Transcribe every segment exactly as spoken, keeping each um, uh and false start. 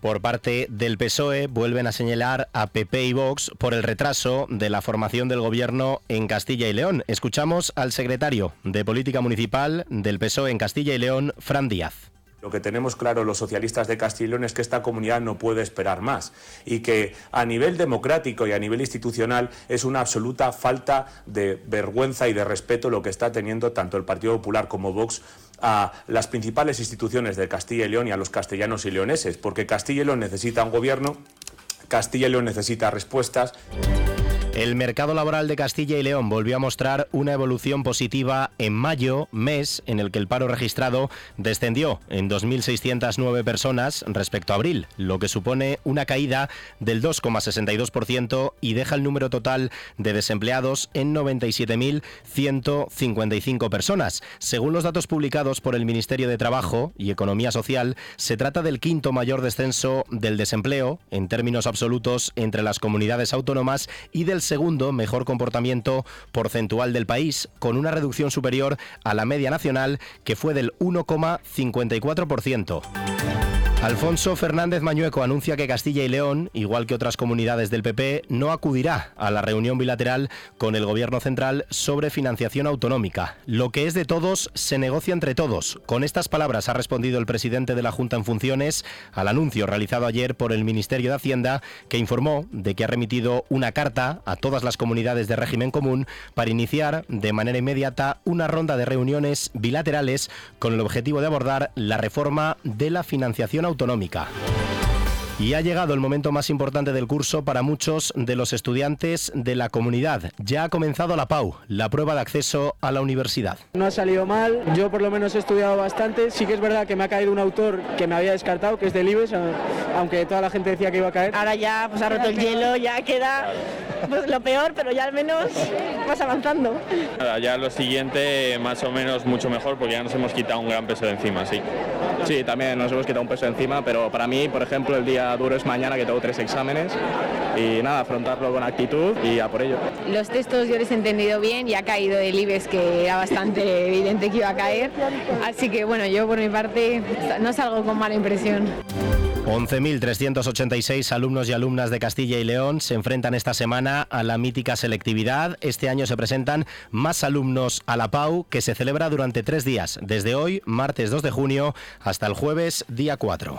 Por parte del P S O E vuelven a señalar a P P y Vox por el retraso de la formación del gobierno en Castilla y León. Escuchamos al secretario de Política Municipal del P S O E en Castilla y León, Fran Díaz. Lo que tenemos claro los socialistas de Castilla y León es que esta comunidad no puede esperar más y que a nivel democrático y a nivel institucional es una absoluta falta de vergüenza y de respeto lo que está teniendo tanto el Partido Popular como Vox a las principales instituciones de Castilla y León y a los castellanos y leoneses, porque Castilla y León necesita un gobierno, Castilla y León necesita respuestas. El mercado laboral de Castilla y León volvió a mostrar una evolución positiva en mayo, mes en el que el paro registrado descendió en dos mil seiscientas nueve personas respecto a abril, lo que supone una caída del dos coma sesenta y dos por ciento y deja el número total de desempleados en noventa y siete mil ciento cincuenta y cinco personas. Según los datos publicados por el Ministerio de Trabajo y Economía Social, se trata del quinto mayor descenso del desempleo en términos absolutos entre las comunidades autónomas y del segundo mejor comportamiento porcentual del país, con una reducción superior a la media nacional, que fue del uno coma cincuenta y cuatro por ciento. Alfonso Fernández Mañueco anuncia que Castilla y León, igual que otras comunidades del P P, no acudirá a la reunión bilateral con el Gobierno central sobre financiación autonómica. Lo que es de todos se negocia entre todos. Con estas palabras ha respondido el presidente de la Junta en funciones al anuncio realizado ayer por el Ministerio de Hacienda, que informó de que ha remitido una carta a todas las comunidades de régimen común para iniciar de manera inmediata una ronda de reuniones bilaterales con el objetivo de abordar la reforma de la financiación autonómica. autonómica. Y ha llegado el momento más importante del curso para muchos de los estudiantes de la comunidad. Ya ha comenzado la P A U, la prueba de acceso a la universidad. No ha salido mal, yo por lo menos he estudiado bastante. Sí que es verdad que me ha caído un autor que me había descartado, que es del IBEX, aunque toda la gente decía que iba a caer. Ahora ya pues ha roto el hielo, ya queda pues lo peor, pero ya al menos vas avanzando. Nada, ya lo siguiente más o menos mucho mejor, porque ya nos hemos quitado un gran peso de encima, sí. Sí, también nos hemos quitado un peso de encima, pero para mí, por ejemplo, el día duro es mañana, que tengo tres exámenes, y nada, afrontarlo con actitud y a por ello. Los textos yo les he entendido bien y ha caído del IBEX, que era bastante evidente que iba a caer, así que bueno, yo por mi parte no salgo con mala impresión. once mil trescientos ochenta y seis alumnos y alumnas de Castilla y León se enfrentan esta semana a la mítica selectividad. Este año se presentan más alumnos a la P A U, que se celebra durante tres días, desde hoy, martes dos de junio, hasta el jueves día cuatro.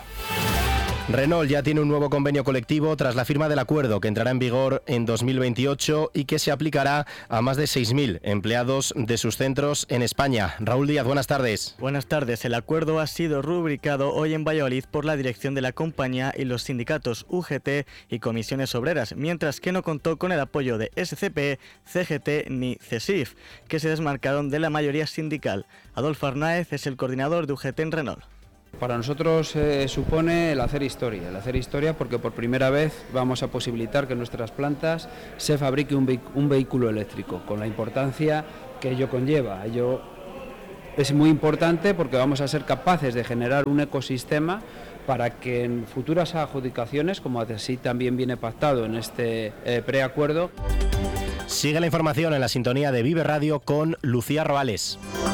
Renault ya tiene un nuevo convenio colectivo tras la firma del acuerdo que entrará en vigor en dos mil veintiocho y que se aplicará a más de seis mil empleados de sus centros en España. Raúl Díaz, buenas tardes. Buenas tardes. El acuerdo ha sido rubricado hoy en Valladolid por la dirección de la compañía y los sindicatos U G T y comisiones obreras, mientras que no contó con el apoyo de S C P, C G T ni CESIF, que se desmarcaron de la mayoría sindical. Adolfo Arnáez es el coordinador de U G T en Renault. Para nosotros eh, supone el hacer historia, el hacer historia porque por primera vez vamos a posibilitar que en nuestras plantas se fabrique un, vehi- un vehículo eléctrico, con la importancia que ello conlleva. Ello es muy importante porque vamos a ser capaces de generar un ecosistema para que en futuras adjudicaciones, como así también viene pactado en este eh, preacuerdo. Sigue la información en la sintonía de Vive Radio con Lucía Roales.